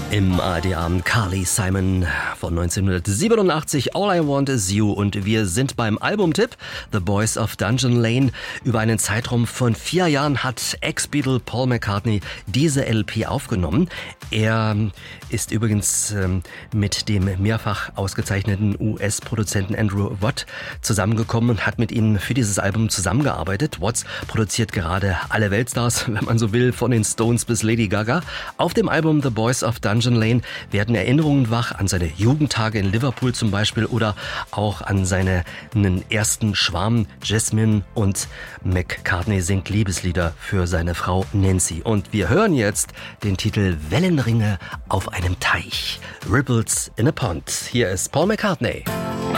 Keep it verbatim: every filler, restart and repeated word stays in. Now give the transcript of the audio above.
Im A R D-Abend Carly Simon von neunzehnhundertsiebenundachtzig, All I Want Is You, und wir sind beim Albumtipp The Boys of Dungeon Lane. Über einen Zeitraum von vier Jahren hat Ex-Beatle Paul McCartney diese L P aufgenommen. Er ist übrigens ähm, mit dem mehrfach ausgezeichneten U S-Produzenten Andrew Watt zusammengekommen und hat mit ihm für dieses Album zusammengearbeitet. Watts produziert gerade alle Weltstars, wenn man so will, von den Stones bis Lady Gaga. Auf dem Album The Boys of Dungeon Lane werden Erinnerungen wach an seine Jugendtage in Liverpool zum Beispiel oder auch an seinen ersten Schwarm Jasmine, und McCartney singt Liebeslieder für seine Frau Nancy. Und wir hören jetzt den Titel Wellenringe auf einem Teich. Ripples in a Pond. Hier ist Paul McCartney.